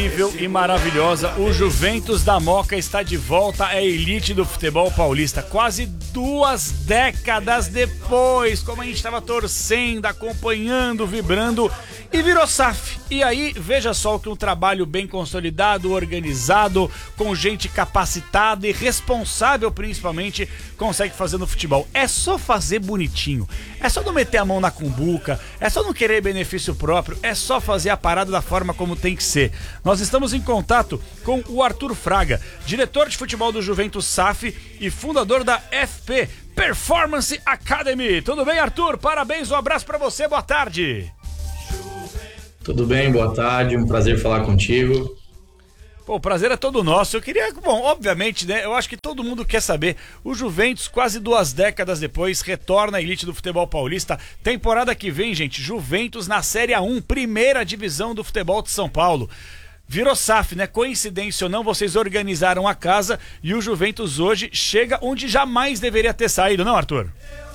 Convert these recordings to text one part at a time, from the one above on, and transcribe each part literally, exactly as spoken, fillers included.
incrível e maravilhosa. O Juventus da Moca está de volta à elite do futebol paulista. Quase duas décadas depois, como a gente estava torcendo, acompanhando, vibrando, e virou S A F. E aí, veja só que um trabalho bem consolidado, organizado, com gente capacitada e responsável principalmente, consegue fazer no futebol. É só fazer bonitinho, é só não meter a mão na cumbuca, é só não querer benefício próprio, é só fazer a parada da forma como tem que ser. Nós estamos em contato com o Arthur Fraga, diretor de futebol do Juventus S A F e fundador da F P Performance Academy. Tudo bem, Arthur? Parabéns, um abraço pra você, boa tarde. Tudo bem, boa tarde, um prazer falar contigo. Pô, o prazer é todo nosso. Eu queria, bom, obviamente, né, eu acho que todo mundo quer saber, o Juventus, quase duas décadas depois, retorna à elite do futebol paulista. Temporada que vem, gente, Juventus na Série A um, primeira divisão do futebol de São Paulo. Virou S A F, né? Coincidência ou não, vocês organizaram a casa e o Juventus hoje chega onde jamais deveria ter saído, não, Arthur?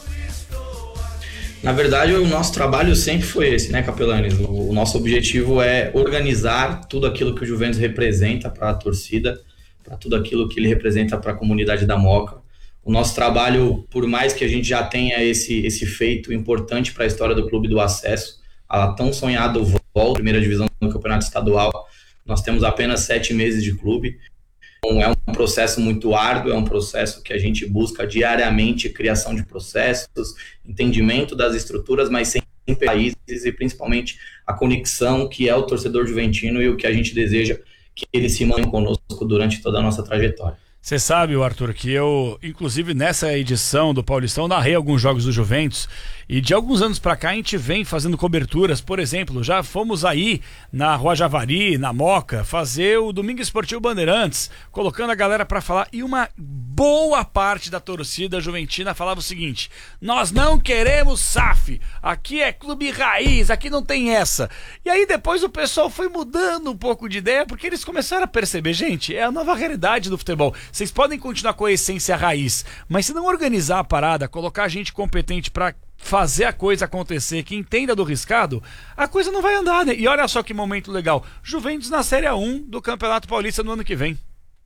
Na verdade, o nosso trabalho sempre foi esse, né, Capelanes? O nosso objetivo é organizar tudo aquilo que o Juventus representa para a torcida, para tudo aquilo que ele representa para a comunidade da Moca. O nosso trabalho, por mais que a gente já tenha esse, esse feito importante para a história do clube do acesso, a tão sonhado volta à primeira divisão do campeonato estadual, nós temos apenas sete meses de clube. Então, é um processo muito árduo, é um processo que a gente busca diariamente criação de processos, entendimento das estruturas, mas sempre raízes e principalmente a conexão que é o torcedor juventino e o que a gente deseja que ele se mantenha conosco durante toda a nossa trajetória. Você sabe, Arthur, que eu, inclusive nessa edição do Paulistão, narrei alguns jogos do Juventus e de alguns anos pra cá a gente vem fazendo coberturas. Por exemplo, já fomos aí na Rua Javari, na Moca, fazer o Domingo Esportivo Bandeirantes, colocando a galera pra falar, e uma boa parte da torcida juventina falava o seguinte: nós não queremos S A F, aqui é clube raiz, aqui não tem essa. E aí depois o pessoal foi mudando um pouco de ideia, porque eles começaram a perceber, gente, é a nova realidade do futebol. Vocês podem continuar com a essência raiz, mas se não organizar a parada, colocar gente competente pra fazer a coisa acontecer, que entenda do riscado, a coisa não vai andar, né? E olha só que momento legal, Juventus na Série A um do Campeonato Paulista no ano que vem.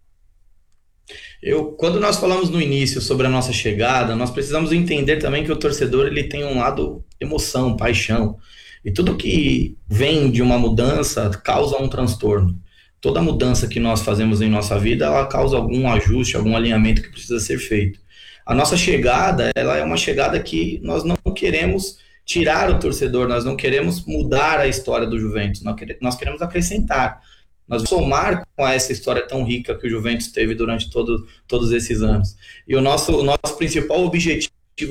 Eu, quando nós falamos no início sobre a nossa chegada, nós precisamos entender também que o torcedor ele tem um lado emoção, paixão, e tudo que vem de uma mudança causa um transtorno. Toda mudança que nós fazemos em nossa vida, ela causa algum ajuste, algum alinhamento que precisa ser feito. A nossa chegada, ela é uma chegada que nós não queremos tirar o torcedor, nós não queremos mudar a história do Juventus, nós queremos acrescentar, nós vamos somar com essa história tão rica que o Juventus teve durante todo, todos esses anos. E o nosso, o nosso principal objetivo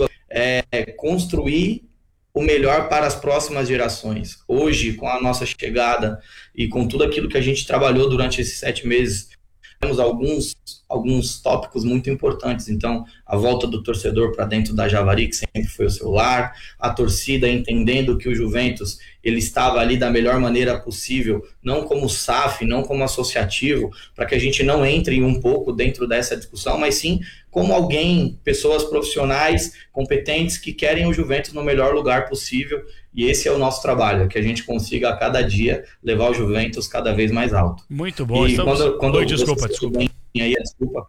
é construir o melhor para as próximas gerações. Hoje, com a nossa chegada e com tudo aquilo que a gente trabalhou durante esses sete meses, temos alguns, alguns tópicos muito importantes. Então, a volta do torcedor para dentro da Javari, que sempre foi o seu lar, a torcida entendendo que o Juventus ele estava ali da melhor maneira possível, não como S A F, não como associativo, para que a gente não entre um pouco dentro dessa discussão, mas sim como alguém, pessoas profissionais, competentes, que querem o Juventus no melhor lugar possível, e esse é o nosso trabalho, que a gente consiga a cada dia levar o Juventus cada vez mais alto. Muito bom. E Estamos... quando, quando Oi, desculpa, você desculpa. Bem aí, desculpa.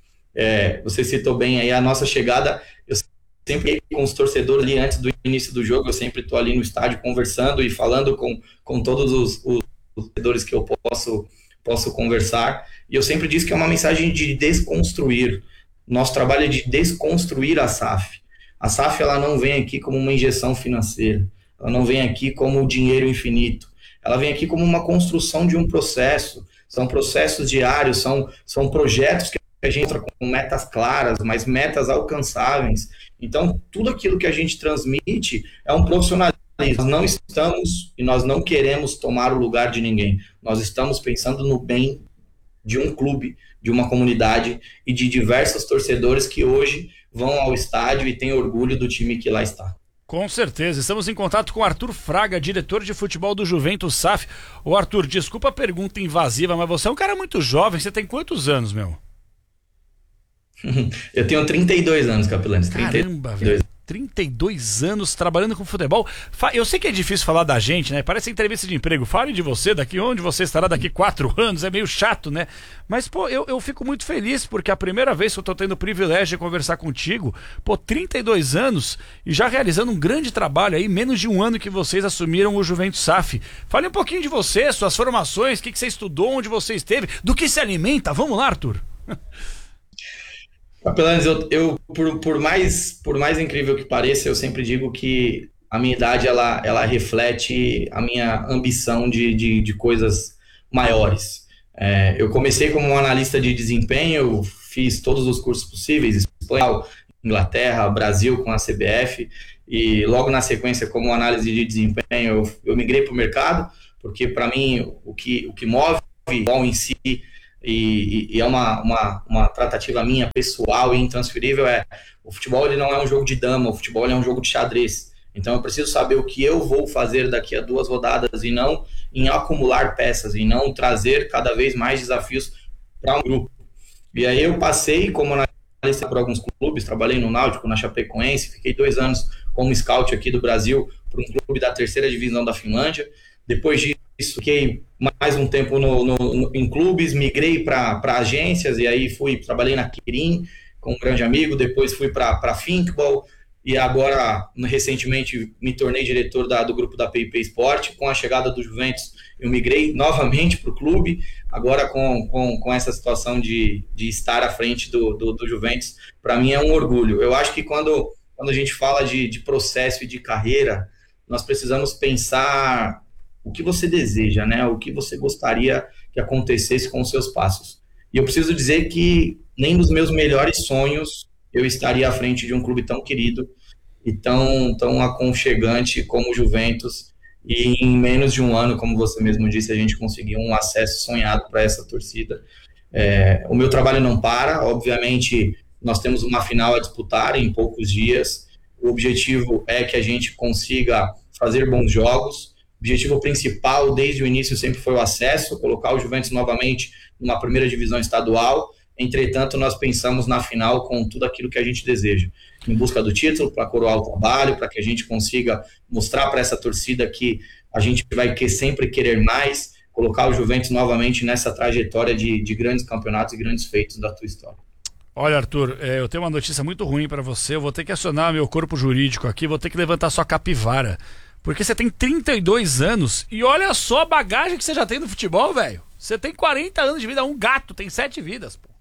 É, você citou bem aí a nossa chegada, eu sempre com os torcedores ali antes do início do jogo, eu sempre estou ali no estádio conversando e falando com, com todos os, os torcedores que eu posso, posso conversar, e eu sempre disse que é uma mensagem de desconstruir. Nosso trabalho é de desconstruir a S A F. A S A F ela não vem aqui como uma injeção financeira, ela não vem aqui como dinheiro infinito, ela vem aqui como uma construção de um processo, são processos diários, são, são projetos que a gente entra com metas claras, mas metas alcançáveis. Então, tudo aquilo que a gente transmite é um profissionalismo. Nós não estamos e nós não queremos tomar o lugar de ninguém, nós estamos pensando no bem de um clube, de uma comunidade e de diversos torcedores que hoje vão ao estádio e têm orgulho do time que lá está. Com certeza, estamos em contato com o Arthur Fraga, diretor de futebol do Juventus S A F. Ô Arthur, desculpa a pergunta invasiva, mas você é um cara muito jovem, você tem quantos anos, meu? Eu tenho trinta e dois anos, Capelanes. Caramba, velho. trinta e dois anos trabalhando com futebol. Eu sei que é difícil falar da gente, né? Parece entrevista de emprego. Fale de você, daqui onde você estará daqui quatro anos. É meio chato, né? Mas, pô, eu, eu fico muito feliz porque é a primeira vez que eu tô tendo o privilégio de conversar contigo. Pô, trinta e dois anos e já realizando um grande trabalho aí, menos de um ano que vocês assumiram o Juventus S A F. Fale um pouquinho de você, suas formações, o que, que você estudou, onde você esteve, do que se alimenta. Vamos lá, Arthur. Capelanes, eu, eu por, por, mais, por mais incrível que pareça, eu sempre digo que a minha idade ela, ela reflete a minha ambição de, de, de coisas maiores. É, eu comecei como um analista de desempenho, eu fiz todos os cursos possíveis, Espanha, Inglaterra, Brasil com a C B F, e logo na sequência, como análise de desempenho, eu, eu migrei para o mercado, porque para mim o que, o que move o futebol em si, E, e é uma, uma, uma tratativa minha, pessoal e intransferível, é o futebol ele não é um jogo de dama, o futebol ele é um jogo de xadrez. Então eu preciso saber o que eu vou fazer daqui a duas rodadas e não em acumular peças, e não trazer cada vez mais desafios para um grupo. E aí eu passei como analista por alguns clubes, trabalhei no Náutico, na Chapecoense, fiquei dois anos como scout aqui do Brasil para um clube da terceira divisão da Finlândia. Depois disso, fiquei mais um tempo no, no, no, em clubes, migrei para agências, e aí fui, trabalhei na Quirin com um grande amigo, depois fui para a Thinkball, e agora, recentemente, me tornei diretor da, do grupo da P I P Sport. Com a chegada do Juventus, eu migrei novamente para o clube, agora com, com, com essa situação de, de estar à frente do, do, do Juventus, para mim é um orgulho. Eu acho que quando, quando a gente fala de, de processo e de carreira, nós precisamos pensar o que você deseja, né? O que você gostaria que acontecesse com os seus passos. E eu preciso dizer que nem nos meus melhores sonhos eu estaria à frente de um clube tão querido e tão, tão aconchegante como o Juventus, e em menos de um ano, como você mesmo disse, a gente conseguiu um acesso sonhado para essa torcida. É, o meu trabalho não para, obviamente nós temos uma final a disputar em poucos dias, o objetivo é que a gente consiga fazer bons jogos. O objetivo principal desde o início sempre foi o acesso, colocar o Juventus novamente numa primeira divisão estadual. Entretanto, nós pensamos na final com tudo aquilo que a gente deseja, em busca do título, para coroar o trabalho, para que a gente consiga mostrar para essa torcida que a gente vai que sempre querer mais, colocar o Juventus novamente nessa trajetória de, de grandes campeonatos e grandes feitos da tua história. Olha, Arthur, é, eu tenho uma notícia muito ruim para você. Eu vou ter que acionar meu corpo jurídico aqui, vou ter que levantar sua capivara. Porque você tem trinta e dois anos e olha só a bagagem que você já tem no futebol, velho. Você tem quarenta anos de vida, um gato tem sete vidas, pô.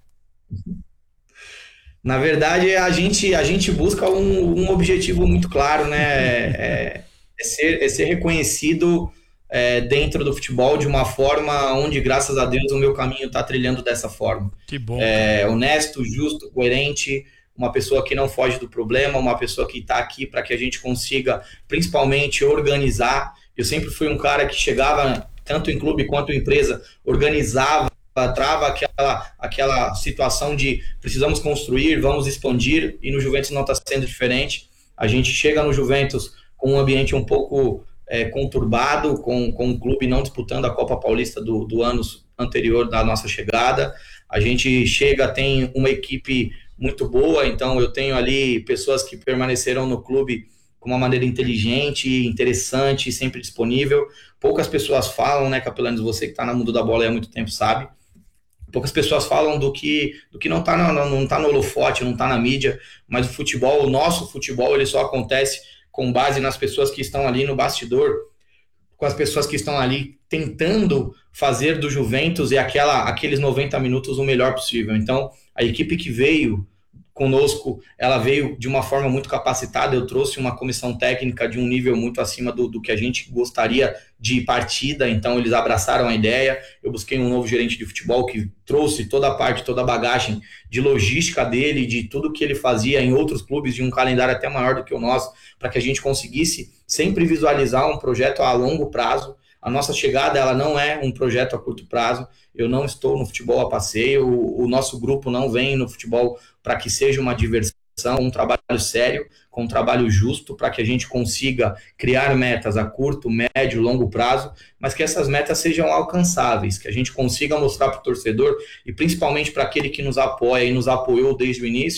Na verdade, a gente, a gente busca um, um objetivo muito claro, né? É, é, ser, é ser reconhecido é, dentro do futebol de uma forma onde, graças a Deus, o meu caminho está trilhando dessa forma. Que bom. É, honesto, justo, coerente, uma pessoa que não foge do problema, uma pessoa que está aqui para que a gente consiga, principalmente, organizar. Eu sempre fui um cara que chegava, tanto em clube quanto em empresa, organizava, trava aquela, aquela situação de precisamos construir, vamos expandir, e no Juventus não está sendo diferente. A gente chega no Juventus com um ambiente um pouco é, conturbado, com, com o clube não disputando a Copa Paulista do, do ano anterior da nossa chegada. A gente chega, tem uma equipe muito boa, então eu tenho ali pessoas que permaneceram no clube com uma maneira inteligente, interessante, sempre disponível. Poucas pessoas falam, né, Capelanes, você que está no mundo da bola há muito tempo sabe, poucas pessoas falam do que, do que não está no, não tá no holofote, não está na mídia, mas o futebol, o nosso futebol, ele só acontece com base nas pessoas que estão ali no bastidor, com as pessoas que estão ali tentando fazer do Juventus e aquela, aqueles noventa minutos o melhor possível. Então, a equipe que veio conosco, ela veio de uma forma muito capacitada. Eu trouxe uma comissão técnica de um nível muito acima do, do que a gente gostaria de partida, então eles abraçaram a ideia. Eu busquei um novo gerente de futebol que trouxe toda a parte, toda a bagagem de logística dele, de tudo que ele fazia em outros clubes, de um calendário até maior do que o nosso, para que a gente conseguisse sempre visualizar um projeto a longo prazo. A nossa chegada, ela não é um projeto a curto prazo. Eu não estou no futebol a passeio, o, o nosso grupo não vem no futebol para que seja uma diversão, um trabalho sério, com um trabalho justo, para que a gente consiga criar metas a curto, médio, longo prazo, mas que essas metas sejam alcançáveis, que a gente consiga mostrar para o torcedor, e principalmente para aquele que nos apoia e nos apoiou desde o início,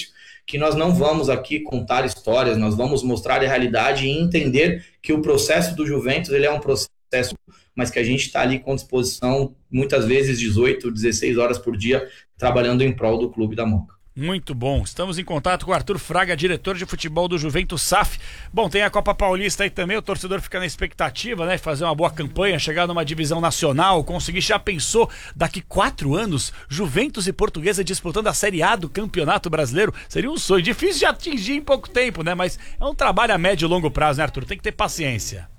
que nós não vamos aqui contar histórias, nós vamos mostrar a realidade e entender que o processo do Juventus ele é um processo, mas que a gente está ali com disposição, muitas vezes dezoito, dezesseis horas por dia, trabalhando em prol do Clube da Moca. Muito bom. Estamos em contato com o Arthur Fraga, diretor de futebol do Juventus S A F. Bom, tem a Copa Paulista aí também, o torcedor fica na expectativa, né? Fazer uma boa campanha, chegar numa divisão nacional, conseguir, já pensou, daqui quatro anos, Juventus e Portuguesa disputando a Série A do Campeonato Brasileiro? Seria um sonho, difícil de atingir em pouco tempo, né? Mas é um trabalho a médio e longo prazo, né, Arthur? Tem que ter paciência.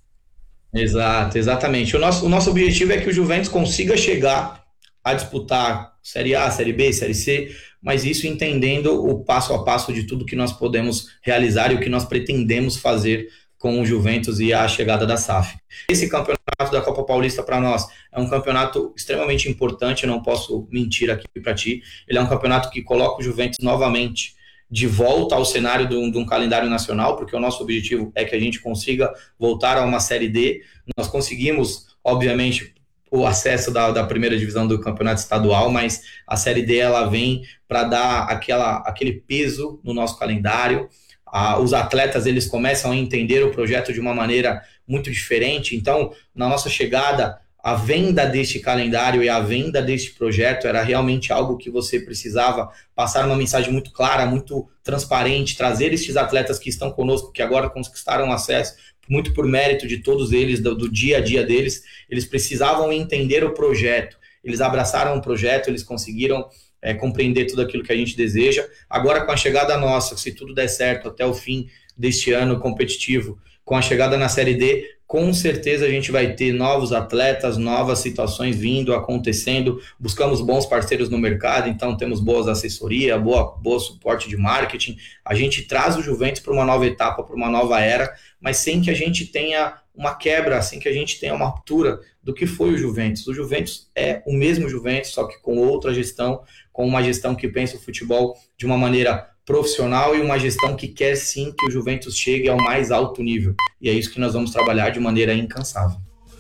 Exato, exatamente. O nosso, o nosso objetivo é que o Juventus consiga chegar a disputar Série A, Série B, Série C, mas isso entendendo o passo a passo de tudo que nós podemos realizar e o que nós pretendemos fazer com o Juventus e a chegada da S A F. Esse campeonato da Copa Paulista para nós é um campeonato extremamente importante, eu não posso mentir aqui para ti. Ele é um campeonato que coloca o Juventus novamente de volta ao cenário de um, de um calendário nacional, porque o nosso objetivo é que a gente consiga voltar a uma Série D. Nós conseguimos, obviamente, o acesso da, da primeira divisão do campeonato estadual, mas a Série D ela vem para dar aquela, aquele peso no nosso calendário. Ah, os atletas eles começam a entender o projeto de uma maneira muito diferente. Então, na nossa chegada, a venda deste calendário e a venda deste projeto era realmente algo que você precisava passar uma mensagem muito clara, muito transparente, trazer estes atletas que estão conosco, que agora conquistaram acesso, muito por mérito de todos eles, do, do dia a dia deles, eles precisavam entender o projeto, eles abraçaram o projeto, eles conseguiram é, compreender tudo aquilo que a gente deseja. Agora, com a chegada nossa, se tudo der certo até o fim deste ano competitivo, com a chegada na Série D, com certeza a gente vai ter novos atletas, novas situações vindo, acontecendo, buscamos bons parceiros no mercado, então temos boas assessoria, boa, boa suporte de marketing, a gente traz o Juventus para uma nova etapa, para uma nova era, mas sem que a gente tenha uma quebra, sem que a gente tenha uma ruptura do que foi o Juventus. O Juventus é o mesmo Juventus, só que com outra gestão, com uma gestão que pensa o futebol de uma maneira profissional e uma gestão que quer sim que o Juventus chegue ao mais alto nível. E é isso que nós vamos trabalhar de maneira incansável.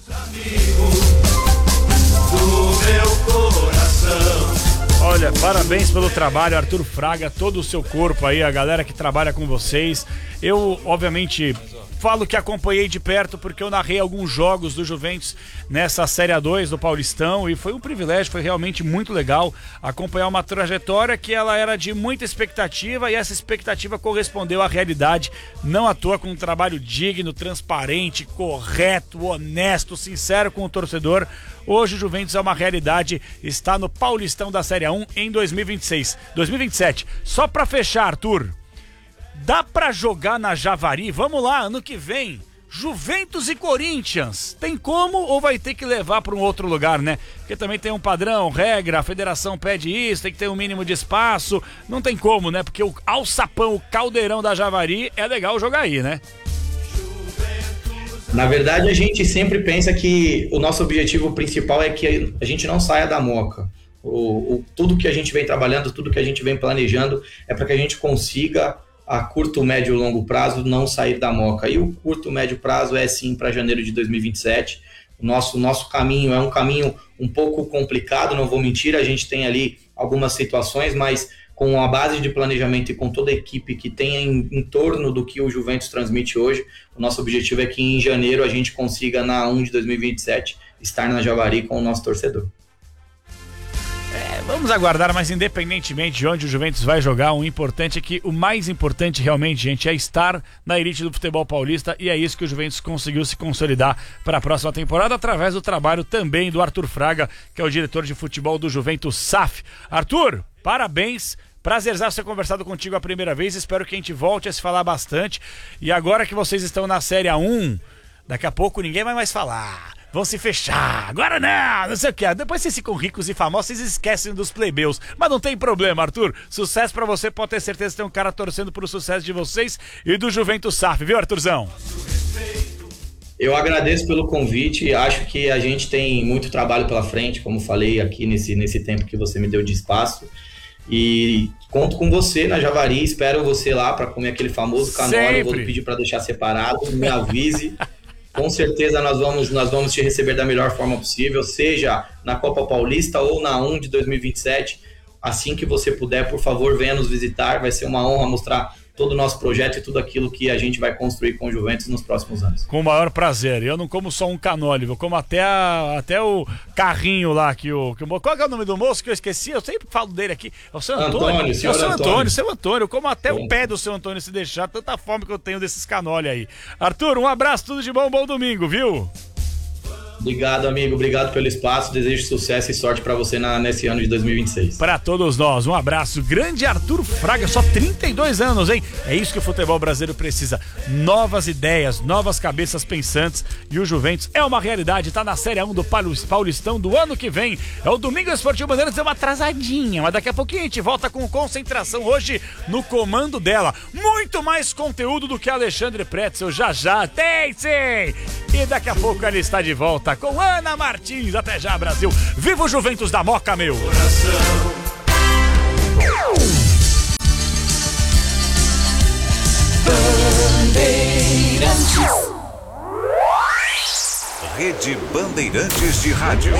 Olha, parabéns pelo trabalho, Arthur Fraga, todo o seu corpo aí, a galera que trabalha com vocês. Eu, obviamente, falo que acompanhei de perto porque eu narrei alguns jogos do Juventus nessa Série A dois do Paulistão e foi um privilégio, foi realmente muito legal acompanhar uma trajetória que ela era de muita expectativa e essa expectativa correspondeu à realidade, não à toa, com um trabalho digno, transparente, correto, honesto, sincero com o torcedor. Hoje o Juventus é uma realidade, está no Paulistão da Série A um em dois mil e vinte e seis, dois mil e vinte e sete. Só pra fechar, Arthur, dá pra jogar na Javari? Vamos lá, ano que vem, Juventus e Corinthians. Tem como ou vai ter que levar para um outro lugar, né? Porque também tem um padrão, regra, a federação pede isso, tem que ter um mínimo de espaço. Não tem como, né? Porque o alçapão, o caldeirão da Javari é legal jogar aí, né? Na verdade, a gente sempre pensa que o nosso objetivo principal é que a gente não saia da Moca. O, o, tudo que a gente vem trabalhando, tudo que a gente vem planejando é para que a gente consiga, a curto, médio e longo prazo, não sair da Moca. E o curto, médio prazo é sim para janeiro de dois mil e vinte e sete. O nosso, nosso caminho é um caminho um pouco complicado, não vou mentir, a gente tem ali algumas situações, mas com a base de planejamento e com toda a equipe que tem em, em torno do que o Juventus transmite hoje, o nosso objetivo é que em janeiro a gente consiga, na um de dois mil e vinte e sete, estar na Javari com o nosso torcedor. É, vamos aguardar, mas independentemente de onde o Juventus vai jogar, o importante é que o mais importante realmente, gente, é estar na elite do futebol paulista e é isso que o Juventus conseguiu se consolidar para a próxima temporada através do trabalho também do Arthur Fraga, que é o diretor de futebol do Juventus S A F. Arthur, parabéns. Prazerzaço ter conversado contigo a primeira vez, espero que a gente volte a se falar bastante. E agora que vocês estão na Série A um, daqui a pouco ninguém vai mais falar. Vão se fechar, agora não, não sei o que. Depois vocês ficam ricos e famosos, vocês esquecem dos plebeus. Mas não tem problema, Arthur. Sucesso pra você, pode ter certeza que tem um cara torcendo pro sucesso de vocês e do Juventus S A F, viu, Arthurzão? Eu agradeço pelo convite, acho que a gente tem muito trabalho pela frente, como falei aqui nesse, nesse tempo que você me deu de espaço. E conto com você na Javari, espero você lá para comer aquele famoso canole. Eu vou pedir para deixar separado, me avise. Com certeza nós vamos, nós vamos te receber da melhor forma possível, seja na Copa Paulista ou na um de dois mil e vinte e sete. Assim que você puder, por favor, venha nos visitar. Vai ser uma honra mostrar todo o nosso projeto e tudo aquilo que a gente vai construir com o Juventus nos próximos anos. Com o maior prazer. Eu não como só um canole, eu como até, a, até o carrinho lá que o, que o... Qual é o nome do moço que eu esqueci? Eu sempre falo dele aqui. É o seu Antônio. Antônio, senhor é o seu Antônio. Antônio, seu Antônio. Eu como até Bom. o pé do seu Antônio se deixar, tanta fome que eu tenho desses canole aí. Arthur, um abraço, tudo de bom, bom domingo, viu? Obrigado, amigo. Obrigado pelo espaço. Desejo sucesso e sorte para você na, nesse ano de dois mil e vinte e seis. Para todos nós, um abraço. Grande Arthur Fraga, só trinta e dois anos, hein? É isso que o futebol brasileiro precisa. Novas ideias, novas cabeças pensantes. E o Juventus é uma realidade. Tá na Série um do Paulistão do ano que vem. É o Domingo Esportivo Bandeirantes, é uma atrasadinha. Mas daqui a pouquinho a gente volta com concentração hoje no comando dela. Muito mais conteúdo do que Alexandre Pretzel. Já já tem sim! E daqui a pouco ela está de volta com Ana Martins. Até já, Brasil. Viva o Juventus da Moca, meu! Bandeirantes. Rede Bandeirantes de Rádio.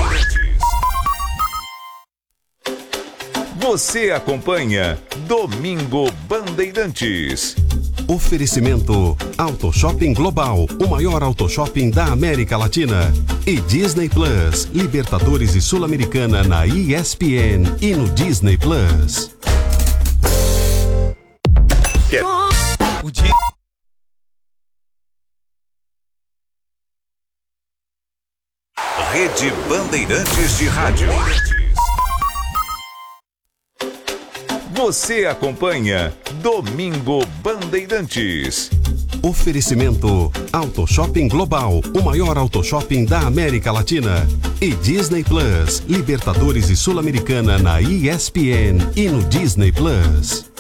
Você acompanha Domingo Bandeirantes. Oferecimento Auto Shopping Global, o maior auto shopping da América Latina. E Disney Plus, Libertadores e Sul-Americana na E S P N e no Disney Plus. O dia... Rede Bandeirantes de Rádio. Você acompanha Domingo Bandeirantes. Oferecimento Auto Shopping Global, o maior auto shopping da América Latina. E Disney Plus, Libertadores e Sul-Americana na E S P N e no Disney Plus.